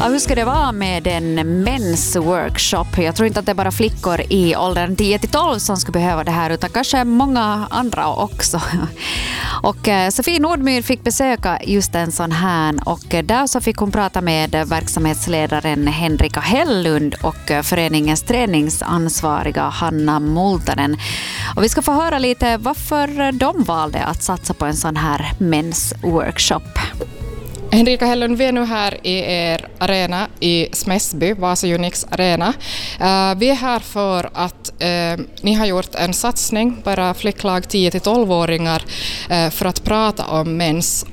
Ja, hur ska det vara med en mens workshop? Jag tror inte att det är bara flickor i åldern 10-12 som ska behöva det här, utan kanske många andra också. Och Sofie Nordmyr fick besöka just en sån här, och där så fick hon prata med verksamhetsledaren Henrika Hellund och föreningens träningsansvariga Hanna Multanen. Och vi ska få höra lite varför de valde att satsa på en sån här mens workshop. Henrika Hellund, vi är nu här i er arena i Smäsby, Vasa Unix Arena. Vi är här för att ni har gjort en satsning, bara flicklag 10-12-åringar, för att prata om mens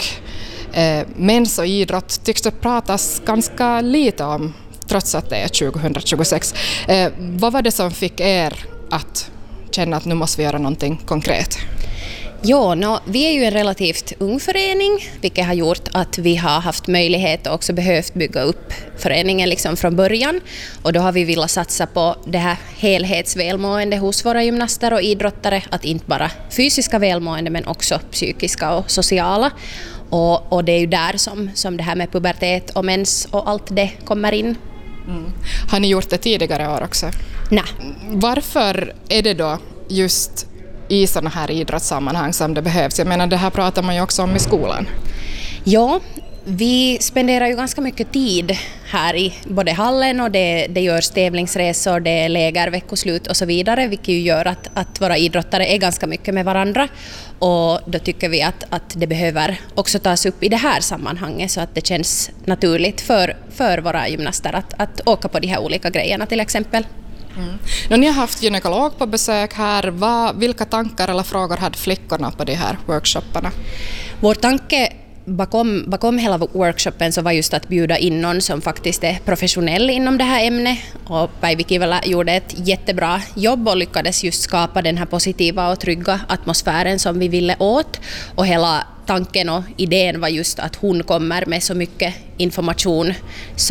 och idrott tycks det pratas ganska lite om, trots att det är 2026. Vad var det som fick er att känna att nu måste vi göra någonting konkret? Ja, vi är ju en relativt ung förening, vilket har gjort att vi har haft möjlighet och också behövt bygga upp föreningen liksom från början. Och då har vi velat satsa på det här helhetsvälmående hos våra gymnaster och idrottare, att inte bara fysiska välmående men också psykiska och sociala. Och det är ju där som det här med pubertet och mens och allt det kommer in. Mm. Har ni gjort det tidigare år också? Nej. Varför är det då just i sådana här idrottssammanhang som det behövs? Jag menar, det här pratar man ju också om i skolan. Ja, vi spenderar ju ganska mycket tid här i både hallen, och det görs tävlingsresor, det är läger, veckoslut och så vidare, vilket ju gör att våra idrottare är ganska mycket med varandra. Och då tycker vi att det behöver också tas upp i det här sammanhanget, så att det känns naturligt för våra gymnaster att åka på de här olika grejerna till exempel. Mm. Ni har haft gynekolog på besök här. Vilka tankar eller frågor hade flickorna på de här workshopparna? Vår tanke bakom hela workshopen så var just att bjuda in någon som faktiskt är professionell inom det här ämnet. Och Päivi Kivelä gjorde ett jättebra jobb och lyckades just skapa den här positiva och trygga atmosfären som vi ville åt. Och hela tanken och idén var just att hon kommer med så mycket information